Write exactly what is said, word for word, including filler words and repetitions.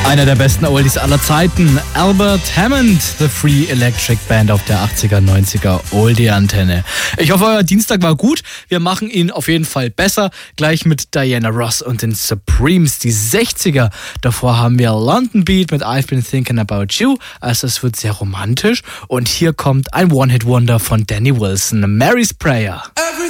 Einer der besten Oldies aller Zeiten, Albert Hammond, The Free Electric Band auf der achtziger, neunziger Oldie-Antenne. Ich hoffe, euer Dienstag war gut. Wir machen ihn auf jeden Fall besser. Gleich mit Diana Ross und den Supremes, die sechziger. Davor haben wir London Beat mit I've Been Thinking About You. Also es wird sehr romantisch. Und hier kommt ein One-Hit-Wonder von Danny Wilson, Mary's Prayer.